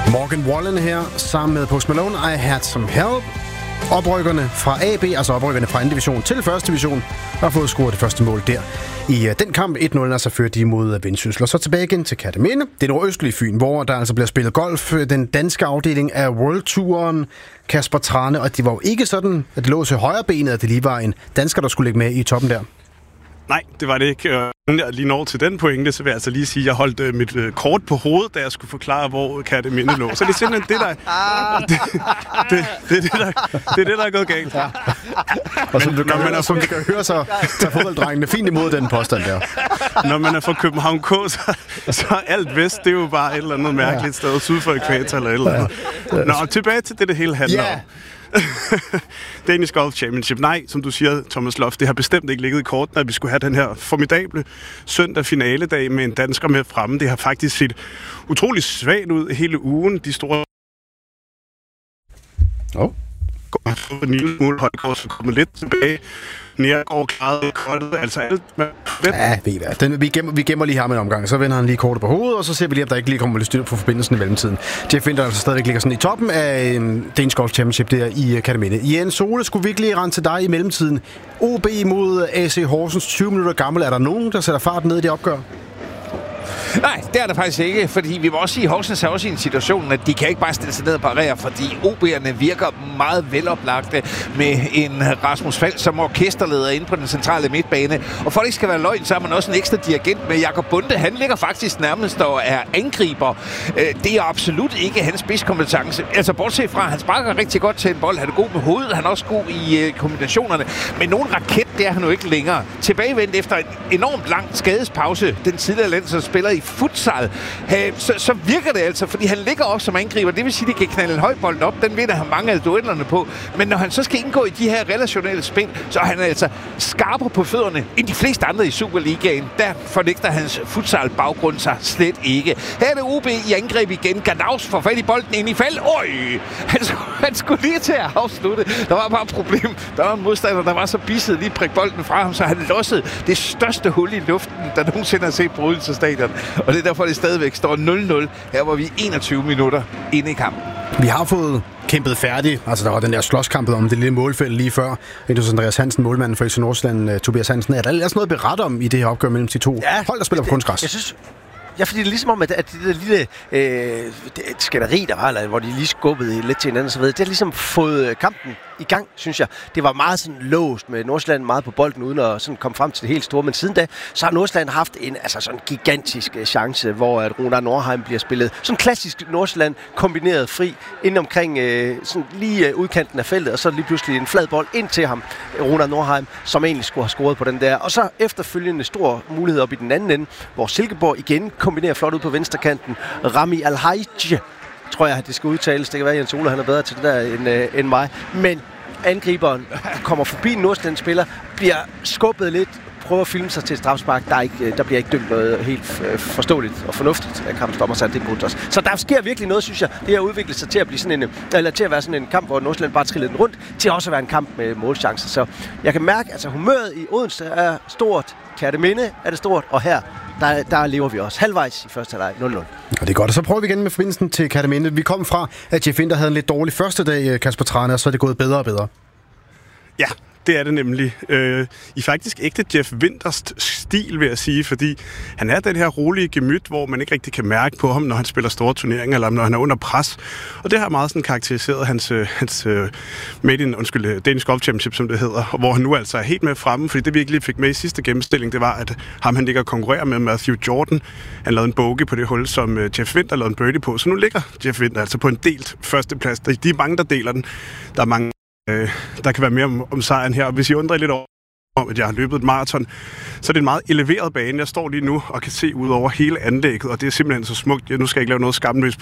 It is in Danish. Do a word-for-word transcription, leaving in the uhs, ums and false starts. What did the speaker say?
Morgan Wallen her, sammen med Post Malone, I Had Some Help. Oprykkerne fra A B, altså oprykkerne fra anden division til første division, har fået scoret det første mål der. I uh, den kamp et nul, altså fører de mod Vendsyssel. Og så tilbage igen til Kerteminde, det nordøstlige Fyn, hvor der altså bliver spillet golf. Den danske afdeling af World Touren, Kasper Trane, og det var jo ikke sådan, at det lå til højre benet, at det lige var en dansker, der skulle ligge med i toppen der. Nej, det var det ikke. Lige når til den pointe, så vil jeg altså lige sige, at jeg holdt uh, mit uh, kort på hovedet, da jeg skulle forklare, hvor Kerteminde lå. Så det er simpelthen det, der, det, det, det, er det, der, det er det, der er gået galt. Ja. Og som du kan, høre, som du kan høre, så tager fodbolddrengene fint imod den påstand der. Når man er fra København K, så, så er alt vest, det er jo bare et eller andet mærkeligt sted, syd for ækvator eller et eller andet. Nå, tilbage til det, det hele handler yeah. om. Danish Golf Championship. Nej, som du siger, Thomas Loft, det har bestemt ikke ligget i kortene, at vi skulle have den her formidable søndag finaledag med en dansker med fremme. Det har faktisk set utrolig svagt ud hele ugen. De store... Oh. En lille smule Højgaard, så kommer lidt tilbage. Nærgaard klarede kortet, altså alt med fedt. Ja, ved I hvad. Den, vi, gemmer, vi gemmer lige ham en omgang, så vender han lige kortet på hovedet, og så ser vi lige, om der ikke lige kommer lidt styr på forbindelsen i mellemtiden. Jeff Winther altså stadigvæk ligger sådan i toppen af um, Danish Golf Championship der i uh, Kerteminde. Jens Sole, skulle vi ikke lige rende til dig i mellemtiden? O B mod A C Horsens, tyve minutter gammel. Er der nogen, der sætter fart ned i det opgør? Nej, det er der faktisk ikke, fordi vi må også sige, at Horsens er også i en situation, at de kan ikke bare stille sig ned og parere, fordi O B'erne virker meget veloplagte med en Rasmus Falk som orkesterleder inde på den centrale midtbane. Og for det ikke skal være løgn, så har man også en ekstra dirigent med Jakob Bunde. Han ligger faktisk nærmest og er angriber. Det er absolut ikke hans spidskompetence. Altså bortset fra, at han sparker rigtig godt til en bold. Han er god med hovedet, han er også god i kombinationerne. Men nogen raket, det er han jo ikke længere. Tilbagevendt efter en enormt lang skadespause, den tidligere landsholdsspiller i futsal, så, så virker det altså, fordi han ligger også som angriber. Det vil sige, at de kan knalde en høj bold op. Den vinder han mange af duellerne på. Men når han så skal indgå i de her relationelle spil, så er han altså skarpere på fødderne end de fleste andre i Superligaen. Der fornægter hans futsal-baggrund sig slet ikke. Her er det O B i angreb igen. Ganaus får fat i bolden ind i fald. Øj! Han, han skulle lige til at afslutte. Der var bare et problem. Der var en modstander, der var så bisset lige prik bolden fra ham, så han lossede det største hul i luften, der nogensinde har set på Odense Stadion. Og det er derfor, det stadigvæk står nul nul. Her var vi enogtyve minutter inde i kampen. Vi har fået kæmpet færdigt. Altså, der var den der slåskampet om det lille målfelt lige før. Indus Andreas Hansen, målmanden for F C Nordsjælland, Tobias Hansen. Er der ellers noget at berette om i det her opgør mellem de to ja, hold, der spiller på kunstgræs? Jeg synes... Ja, fordi det er ligesom om, at, at det der lille øh, skænderi, der var, eller, hvor de lige skubbede lidt til hinanden og så videre, det har ligesom fået kampen i gang, synes jeg. Det var meget sådan låst med Nordsjælland meget på bolden, uden at sådan komme frem til det helt store. Men siden da, så har Nordsjælland haft en altså sådan gigantisk chance, hvor at Runar Nordheim bliver spillet. Sådan klassisk Nordsjælland kombineret fri, ind omkring øh, sådan lige øh, udkanten af feltet, og så lige pludselig en flad bold ind til ham, Runar Nordheim, som egentlig skulle have scoret på den der. Og så efterfølgende stor mulighed op i den anden ende, hvor Silkeborg igen kombinerer flot ud på venstrekanten. Rami Alhaji, tror jeg, at det skal udtales. Det kan være, at Jens Ole han er bedre til det der end, øh, end mig. Men angriberen kommer forbi en Nordsjællands spiller, bliver skubbet lidt, prøver at filme sig til et strafspark. Der, er ikke, der bliver ikke dømt noget helt øh, forståeligt og fornuftigt af kampsdommer sat det på os. Så der sker virkelig noget, synes jeg. Det har udviklet sig til at blive sådan en, eller til at være sådan en kamp, hvor Nordsjælland bare trillede den rundt, til også at være en kamp med målchancer. Så jeg kan mærke, at altså, humøret i Odense er stort. Kerteminde er det stort, og her Der, der lever vi også halvvejs i første halvleg nul nul. Og det er godt, og så prøver vi igen med forbindelsen til Kerteminde. Vi kom fra, at Jeff Winther havde en lidt dårlig første dag, Kasper Trane, og så er det gået bedre og bedre. Ja, det er det nemlig. Øh, I faktisk ægte Jeff Winthers stil, vil jeg sige, fordi han er den her rolige gemyt, hvor man ikke rigtig kan mærke på ham, når han spiller store turneringer, eller når han er under pres. Og det har meget sådan karakteriseret hans, hans uh, made in, undskyld, Danish Golf Championship, som det hedder, hvor han nu altså er helt med fremme, fordi det vi ikke lige fik med i sidste gennemstilling, det var, at ham han ligger og konkurrerer med Matthew Jordan. Han lavede en bogey på det hul, som uh, Jeff Winther lavede en birdie på, så nu ligger Jeff Winther altså på en delt førsteplads. De er mange, der deler den. Der er mange der kan være mere om, om sejren her. Og hvis I undrer lidt over, om at jeg har løbet et maraton, så er det en meget eleveret bane. Jeg står lige nu og kan se ud over hele anlægget, og det er simpelthen så smukt. Jeg nu skal jeg ikke lave noget skamløst